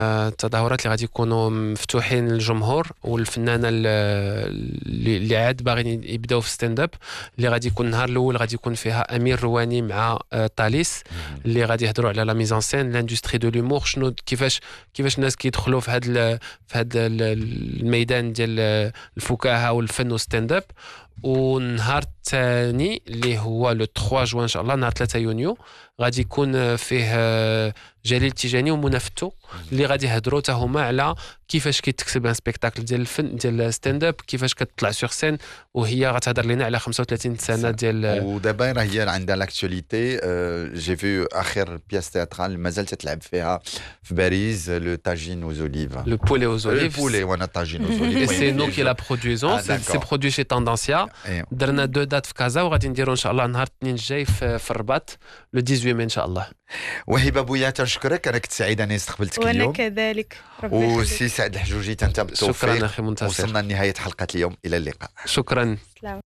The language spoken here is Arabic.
التظاهرات اللي غادي يكونوا مفتوحين للجمهور والفنانه اللي عاد باغيين يبداو في ستاند اب، اللي غادي يكون النهار الاول غادي يكون فيها امير رواني مع طاليس، اللي غادي يهضروا على لا ميزون سين لاندستري دو لومور، شنو كيفاش الناس كيدخلوا في هذا الميدان ديال الفكاهه والفن والستاند اب. والنهار الثاني اللي هو لو 3 جوان ان شاء الله، نهار 3 يونيو، غادي يكون فيه جليل تيجاني ومنى فتو، اللي غادي يهضروا حتى هما على كيفاش كيتكسب ان سبيكتاكل ديال الفن ديال الستاند اب، كيفاش كتطلع سور سين، وهي غتهضر لنا على 35 سنه ديال. ودابا راه هي عندها لاكتواليتي. جي في اخر بياس تياترال مازال تتلعب فيها في باريس، لو تاجين aux olives. Le poulet aux olives. Le poulet وانا طاجين aux olives. Et c'est nous qui la produisons. C'est produit chez Tendancia. درنا 2 دات في كازا، وغادي نديروا ان شاء الله نهار الاثنين الجاي في الرباط لو 18 مي ان شاء الله. وهبه بويا تنشكرك، انا كنت سعيد اني استقبلتك اليوم. وانا كذلك. وسي سعد الحجوجي انت بالتوفيق. شكرا اخي منتصر. وصلنا لنهايه حلقه اليوم، الى اللقاء. شكرا.